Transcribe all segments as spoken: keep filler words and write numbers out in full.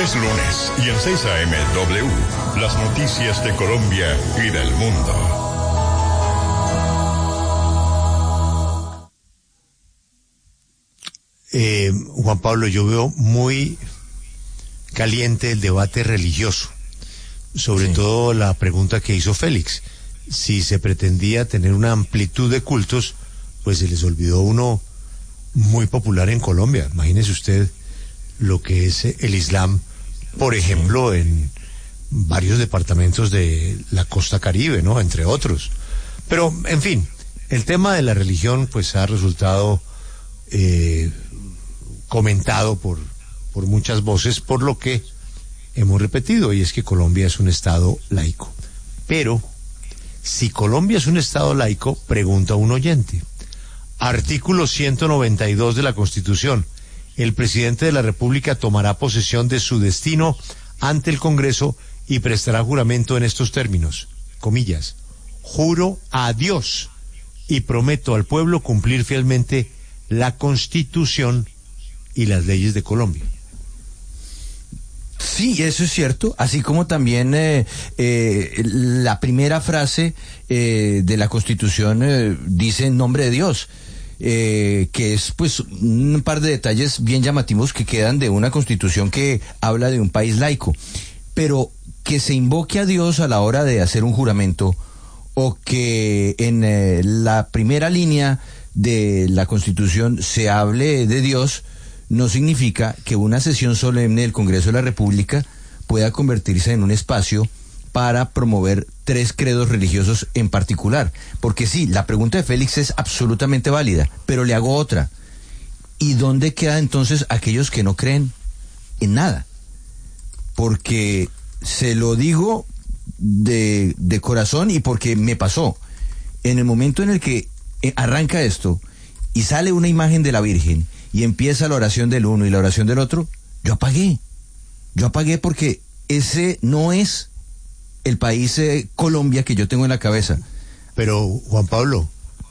Es lunes y en seis a eme W, las noticias de Colombia y del mundo. Eh, Juan Pablo, yo veo muy caliente el debate religioso, sobre sí. todo la pregunta que hizo Félix. Si se pretendía tener una amplitud de cultos, pues se les olvidó uno muy popular en Colombia. Imagínese usted lo que es el Islam, por ejemplo, en varios departamentos de la costa Caribe, ¿no? Entre otros. Pero, en fin, el tema de la religión, pues ha resultado eh, comentado por, por muchas voces, por lo que hemos repetido, y es que Colombia es un estado laico. Pero, si Colombia es un estado laico, pregunta un oyente, artículo ciento noventa y dos de la Constitución, el presidente de la República tomará posesión de su destino ante el Congreso y prestará juramento en estos términos, comillas, juro a Dios y prometo al pueblo cumplir fielmente la Constitución y las leyes de Colombia. Sí, eso es cierto, así como también eh, eh, la primera frase eh, de la Constitución eh, dice en nombre de Dios, eh, que es pues un par de detalles bien llamativos que quedan de una Constitución que habla de un país laico, pero que se invoque a Dios a la hora de hacer un juramento, o que en eh, la primera línea de la Constitución se hable de Dios, no significa que una sesión solemne del Congreso de la República pueda convertirse en un espacio para promover tres credos religiosos en particular. Porque sí, la pregunta de Félix es absolutamente válida, pero le hago otra. ¿Y dónde quedan entonces aquellos que no creen en nada? Porque se lo digo de, de corazón y porque me pasó. En el momento en el que arranca esto y sale una imagen de la Virgen y empieza la oración del uno y la oración del otro, yo apagué. Yo apagué porque ese no es el país eh, Colombia que yo tengo en la cabeza. Pero, Juan Pablo,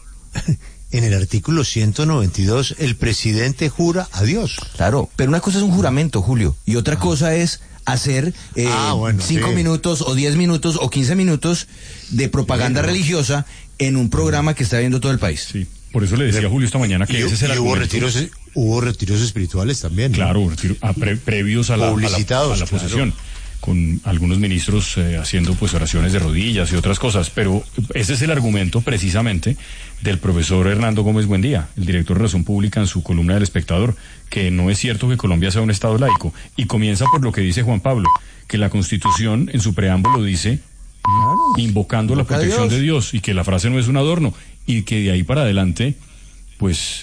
en el artículo ciento noventa y dos, el presidente jura a Dios. Claro, pero una cosa es un juramento, Julio, y otra ah. cosa es hacer eh, ah, bueno, cinco sí. minutos o diez minutos o quince minutos de propaganda sí, religiosa en un programa que está viendo todo el país. Sí. Por eso le decía a Julio esta mañana que y, ese es el y hubo argumento. retiros, hubo retiros espirituales también, ¿no? Claro, retiro, a pre, previos a la, a la, a la posesión, claro. Con algunos ministros eh, haciendo pues oraciones de rodillas y otras cosas, pero ese es el argumento precisamente del profesor Hernando Gómez Buendía, el director de Razón Pública, en su columna del Espectador, que no es cierto que Colombia sea un estado laico, y comienza por lo que dice Juan Pablo, que la Constitución en su preámbulo dice claro, invocando la protección de Dios, y que la frase no es un adorno, y que de ahí para adelante, pues,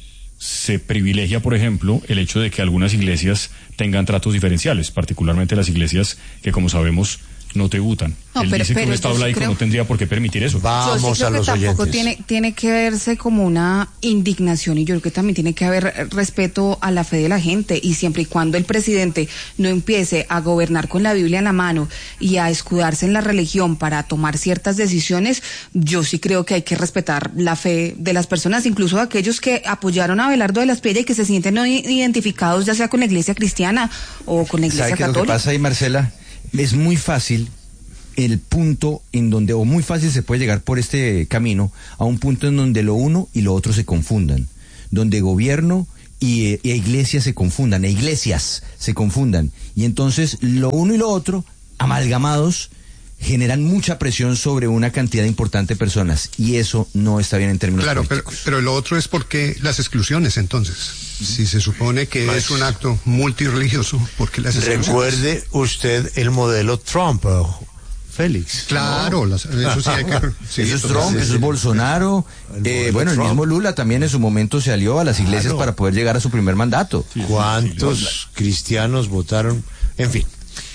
se privilegia, por ejemplo, el hecho de que algunas iglesias tengan tratos diferenciales, particularmente las iglesias que, como sabemos, no tributan. No, Él pero, dice que un Estado laico creo... no tendría por qué permitir eso. Vamos yo sí creo a los que tampoco oyentes. Tiene, tiene que verse como una indignación, y yo creo que también tiene que haber respeto a la fe de la gente, y siempre y cuando el presidente no empiece a gobernar con la Biblia en la mano y a escudarse en la religión para tomar ciertas decisiones, yo sí creo que hay que respetar la fe de las personas, incluso de aquellos que apoyaron a Abelardo de la Espriella y que se sienten no identificados ya sea con la iglesia cristiana o con la iglesia católica. ¿Sabe qué es lo que pasa ahí, Marcela? Es muy fácil el punto en donde, o muy fácil se puede llegar por este camino, a un punto en donde lo uno y lo otro se confundan, donde gobierno y, y iglesia se confundan, e iglesias se confundan, y entonces lo uno y lo otro, amalgamados, generan mucha presión sobre una cantidad importante de personas, y eso no está bien en términos claro, políticos. Pero, pero lo otro es porque las exclusiones, entonces, si se supone que pues, es un acto multirreligioso, porque las exclusiones... Recuerde usted el modelo Trump, Félix. Claro, las, eso sí hay que... Sí, eso es Trump, eso es Bolsonaro, el eh, bueno, Trump. El mismo Lula también en su momento se alió a las iglesias claro. para poder llegar a su primer mandato. Sí, ¿cuántos sí, sí, cristianos votaron? En fin.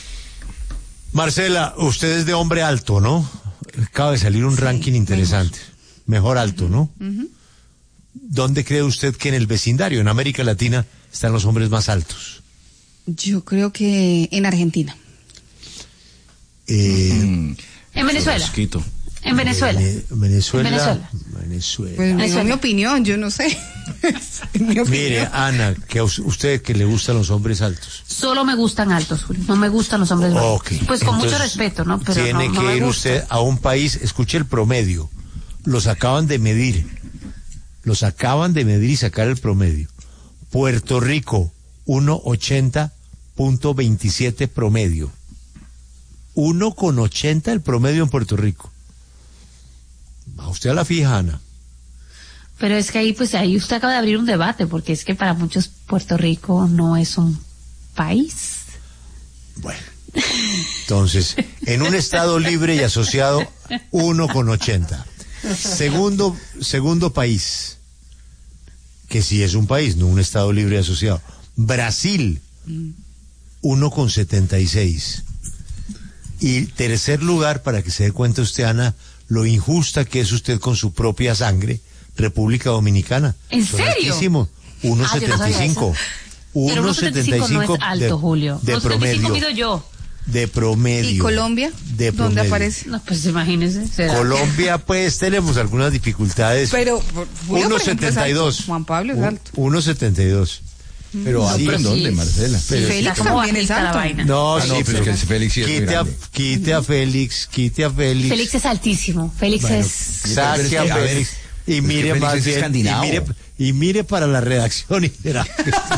Marcela, usted es de hombre alto, ¿no? Acaba de salir un sí, ranking interesante. Mejor alto, ¿no? Uh-huh. ¿Dónde cree usted que en el vecindario, en América Latina, están los hombres más altos? Yo creo que en Argentina. Eh, en Venezuela. En En Venezuela. Vene- Venezuela. En Venezuela. Venezuela. Pues digo Venezuela. mi opinión, yo no sé. Mi opinión. Mire, Ana, que a us- usted que le gustan los hombres altos. Solo me gustan altos, Julio. No me gustan los hombres bajos. Ok. Pues con mucho Entonces, respeto, ¿no? Pero tiene no, no que me ir gusta. usted a un país, escuche el promedio. Los acaban de medir. Los acaban de medir y sacar el promedio. Puerto Rico, uno ochenta punto veintisiete promedio. uno con ochenta el promedio en Puerto Rico. Va usted a la fija, Ana. Pero es que ahí, pues ahí usted acaba de abrir un debate, porque es que para muchos Puerto Rico no es un país. Bueno, entonces, en un estado libre y asociado, uno con ochenta. Segundo, segundo país, que sí es un país, no un estado libre y asociado. Brasil, uno con setenta y seis. Y tercer lugar, para que se dé cuenta usted, Ana, lo injusta que es usted con su propia sangre, República Dominicana. ¿En Son serio? altísimos, uno Ah, yo no sabía setenta y cinco. eso. Pero uno setenta y cinco no es alto, Julio. de uno setenta y cinco promedio. mido yo. De promedio. ¿Y Colombia? De ¿Dónde promedio. aparece? No, pues imagínese. ¿será? Colombia, pues tenemos algunas dificultades. Pero por- Julio, uno por ejemplo, es setenta y dos. alto. Juan Pablo es Un- alto. uno setenta y dos. Pero No, ahí. pero ¿en dónde, sí. Marcela? Pero- Félix Está como también es bajita la alto. vaina. No, Ah, sí, no, pero pero es que Félix sí es muy quite, a, grande. quite a Félix, quite a Félix. Félix es altísimo. Félix Bueno, es... saque Pero es a que, a ver, Félix y es que mire Félix más es bien. Y escandinavo. mire, y mire para la redacción y verá.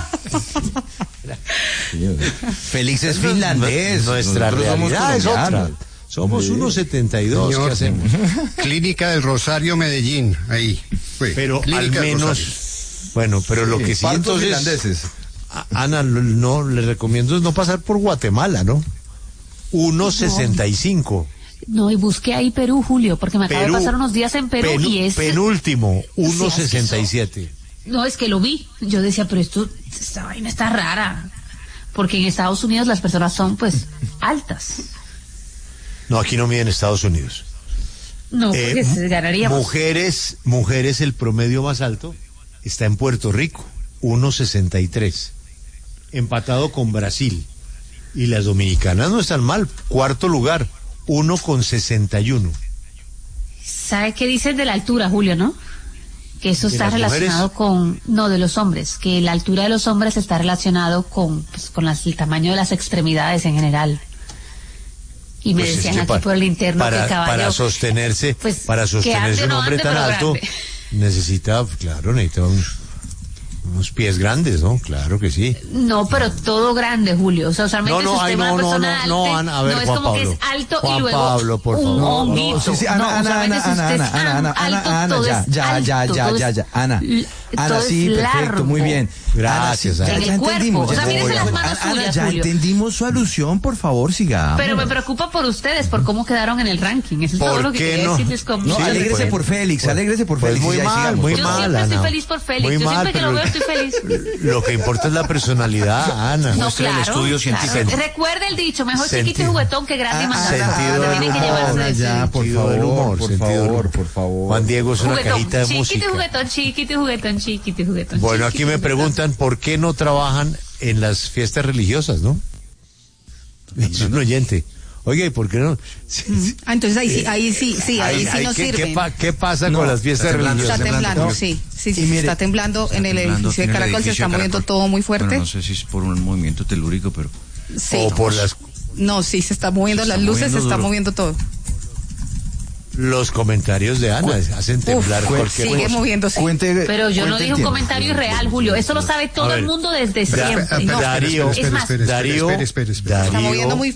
Félix es finlandés. Nuestra Nosotros somos realidad es otra. colombianos. Somos Sí. uno setenta y dos. Señor, ¿Qué hacemos? Clínica del Rosario, Medellín, ahí. Fue. Pero Clínica al del menos. Rosario. Bueno, pero lo Sí, que sí partos entonces. finlandeses. A- Ana, no, no, le recomiendo es no pasar por Guatemala, ¿no? uno sesenta y cinco. No, y busqué ahí Perú, Julio, porque me acabo de pasar unos días en Perú penu- y es... penúltimo, Sí, es que uno sesenta y siete. No, es que lo vi. Yo decía, pero esto, esta vaina está rara. Porque en Estados Unidos las personas son, pues, altas. No, aquí no miden Estados Unidos. No, Eh, porque se ganaríamos. Mujeres, mujeres, el promedio más alto está en Puerto Rico, uno sesenta y tres. Empatado con Brasil. Y las dominicanas no están mal. Cuarto lugar, uno con sesenta y uno. ¿Sabe qué dicen de la altura, Julio, no? Que eso ¿De está las relacionado mujeres? con... No, de los hombres. Que la altura de los hombres está relacionado con, pues, con las- el tamaño de las extremidades en general. Y me Pues es decían que aquí pa- por el interno para, que caballo... para sostenerse, pues, para que sostenerse ande, un no hombre ande, tan pero alto, grande. necesita, claro, necesita un- unos pies grandes, ¿no? Claro que sí. No, pero todo grande, Julio. O sea, usualmente No, no, si usted ay, es una no, no, persona no, no, alta, Ana, a ver, no es Juan como que Pablo. es alto Juan y luego Pablo, por un favor. No, no, honguito. Sí, sí, Ana, No, Ana, usualmente Ana, si usted Ana, es Ana, Ana, alto, Ana, Ana, todo ya, es ya, ya, alto, ya, todo ya, es- ya, Ana. l- Ana, todo sí, es perfecto, largo. muy bien. Gracias, Ana, Ana. sí, ya, En el ya cuerpo. entendimos. O sea, ya, mírese ya, las manos Ana, suyas, ya Julio. entendimos su alusión, por favor, sigamos. Pero me preocupa por ustedes, por cómo quedaron en el ranking. Eso es todo ¿Por lo que qué quería no? decirles con No, Sí, alégrese pues, por Félix, pues, alégrese por pues Félix. muy y ya, mal, sigamos, muy por Yo favor. mal, siempre estoy Ana. feliz por Félix. Muy Yo mal, siempre que lo pero veo estoy feliz. Lo que importa es la personalidad, Ana. No, Muestra el claro, estudio claro. científico. Recuerde el dicho, mejor chiquito y Sentido. juguetón que grande y Ah, mandado. sentido del Tiene que humor, llevarse Ana, de ese ya, dicho. por Sentido del favor, humor, por sentido del favor, humor. por favor. Juan Diego es una Juguetón, cajita de chiquito y música. juguetón, chiquito y juguetón, chiquito y juguetón. Bueno, aquí chiquito y me juguetón. preguntan por qué no trabajan en las fiestas religiosas, ¿no? Es un oyente. Oiga, ¿y por qué no? Sí, sí. Ah, entonces ahí sí, ahí sí, sí, ahí Ay, sí ay, nos ¿qué, sirven. qué pa- qué pasa No, con las fiestas está temblando, Está religiosas? temblando, No. sí, sí, sí, Y mire, está temblando en el temblando, edificio de tiene el Caracol, se edificio está de moviendo Caracol. todo muy fuerte. Bueno, no sé si es por un movimiento telúrico, pero Sí. O por las, No, sí, se está moviendo Se está las luces, moviendo se está duro. moviendo todo. los comentarios de Ana hacen temblar Uf, cualquier sigue cosa. moviéndose. Cuente, Pero yo no cuente dije un tiempo. comentario irreal, Julio. Eso lo sabe todo A ver, el mundo desde Da- siempre. espera, No, Darío, es más, Darío, espere, espere, espere. Darío, Está moviendo muy